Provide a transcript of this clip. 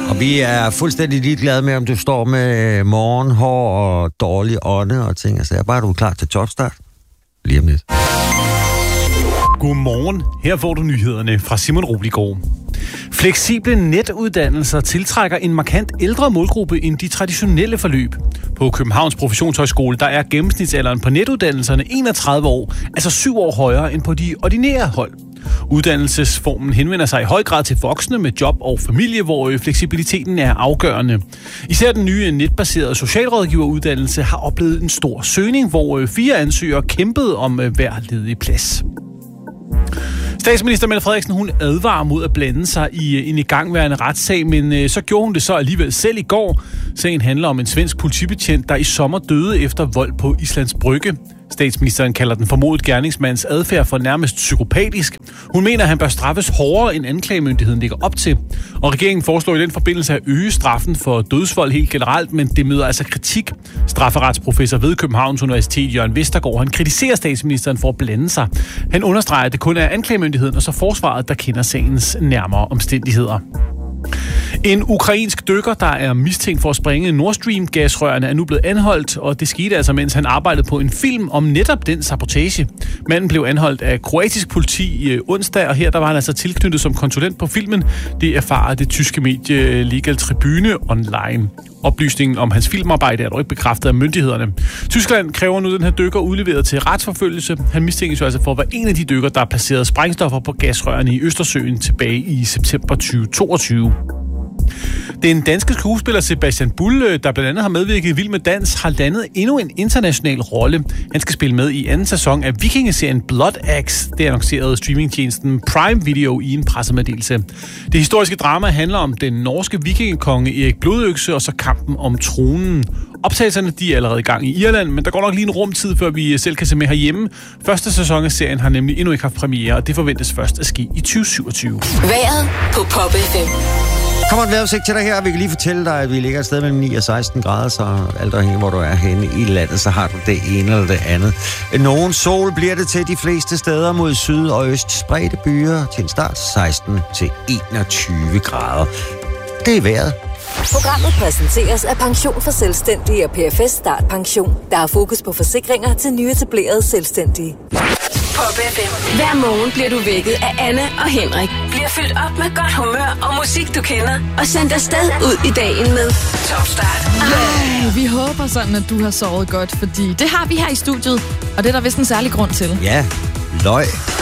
Og vi er fuldstændig ligeglade med, om du står med morgenhår og dårlig ånde og ting. Altså, bare du er klar til jobstart. Lige om lidt. Godmorgen. Her får du nyhederne fra Simon Roligård. Fleksible netuddannelser tiltrækker en markant ældre målgruppe end de traditionelle forløb. På Københavns Professionshøjskole, der er gennemsnitsalderen på netuddannelserne 31 år, altså 7 år højere end på de ordinære hold. Uddannelsesformen henvender sig i høj grad til voksne med job og familie, hvor fleksibiliteten er afgørende. Især den nye netbaserede socialrådgiveruddannelse har oplevet en stor søgning, hvor 4 ansøgere kæmpede om hver ledig plads. Statsminister Mette Frederiksen, hun advarer mod at blande sig i en igangværende retssag, men så gjorde hun det så alligevel selv i går. Sagen handler om en svensk politibetjent, der i sommer døde efter vold på Islands Brygge. Statsministeren kalder den formodet gerningsmands adfærd for nærmest psykopatisk. Hun mener, at han bør straffes hårdere, end anklagemyndigheden ligger op til. Og regeringen foreslår i den forbindelse at øge straffen for dødsvold helt generelt, men det møder altså kritik. Strafferetsprofessor ved Københavns Universitet, Jørgen Vestergaard, han kritiserer statsministeren for at blande sig. Han understreger, at det kun er anklagemyndigheden og så forsvaret, der kender sagens nærmere omstændigheder. En ukrainsk dykker, der er mistænkt for at sprænge Nord Stream-gasrørene, er nu blevet anholdt, og det skete altså, mens han arbejdede på en film om netop den sabotage. Manden blev anholdt af kroatisk politi i onsdag, og her der var han altså tilknyttet som konsulent på filmen. Det erfarer det tyske medie Legal Tribune online. Oplysningen om hans filmarbejde er dog ikke bekræftet af myndighederne. Tyskland kræver nu den her dykker udleveret til retsforfølgelse. Han mistænkes jo altså for at være en af de dykker, der placerede sprængstoffer på gasrørene i Østersøen tilbage i september 2022. Den danske skuespiller Sebastian Bull, der blandt andet har medvirket i Vild med Dans, har landet endnu en international rolle. Han skal spille med i anden sæson af vikingeserien Blood Axe. Det annoncerede streamingtjenesten Prime Video i en pressemeddelelse. Det historiske drama handler om den norske vikingekonge Erik Blodøkse og så kampen om tronen. Optagelserne de er allerede i gang i Irland, men der går nok lige en rumtid, før vi selv kan se med herhjemme. Første sæson af serien har nemlig endnu ikke haft premiere, og det forventes først at ske i 2027. Vejret på Pop FM. Kommer et vejrudsigt til dig her. Vi kan lige fortælle dig, at vi ligger et sted mellem 9 og 16 grader, så alt afhængig hvor du er henne i landet, så har du det ene eller det andet. Nogen sol bliver det til de fleste steder mod syd og øst. Spredte byer til en start 16 til 21 grader. Det er vejret. Programmet præsenteres af Pension for Selvstændige og PFS Start Pension, der har fokus på forsikringer til nyetablerede selvstændige. Pop FM. Hver morgen bliver du vækket af Anne og Henrik. Bliver fyldt op med godt humør og musik, du kender. Og sendt afsted ud i dagen med Top Start. Vi håber sådan, at du har sovet godt, fordi det har vi her i studiet. Og det er der vist en særlig grund til. Ja, løg.